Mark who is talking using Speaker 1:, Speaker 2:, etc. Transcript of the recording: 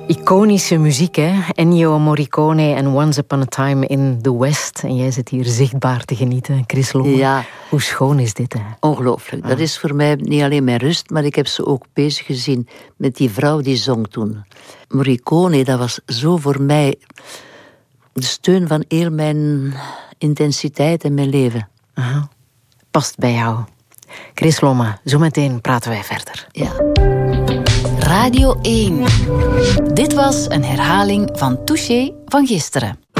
Speaker 1: Iconische muziek, hè? Ennio Morricone en Once Upon a Time in the West. En jij zit hier zichtbaar te genieten, Chris Loma.
Speaker 2: Ja.
Speaker 1: Hoe schoon is dit, hè?
Speaker 2: Ongelooflijk. Dat is voor mij niet alleen mijn rust, maar ik heb ze ook bezig gezien met die vrouw die zong toen. Morricone, dat was zo voor mij de steun van heel mijn intensiteit en mijn leven.
Speaker 1: Aha. Past bij jou. Chris Loma, zometeen praten wij verder.
Speaker 2: Ja.
Speaker 3: Radio 1. Dit was een herhaling van Touché van gisteren.